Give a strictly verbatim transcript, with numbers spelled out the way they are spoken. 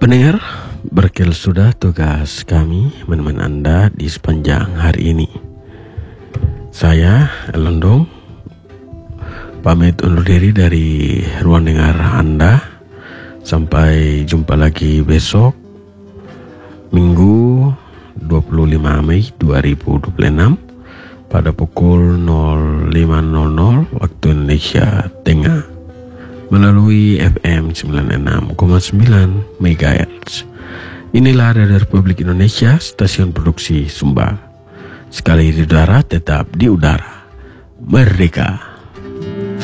Pendengar, berakhir sudah tugas kami menemani Anda di sepanjang hari ini. Saya, Elondong, pamit undur diri dari ruang dengar Anda. Sampai jumpa lagi besok, Minggu dua puluh lima Mei dua ribu dua puluh enam pada pukul nol lima nol nol waktu Indonesia Tengah melalui F M sembilan puluh enam koma sembilan megahertz. Inilah Radio Republik Indonesia, stasiun produksi Sumba. Sekali di udara, tetap di udara. Merdeka.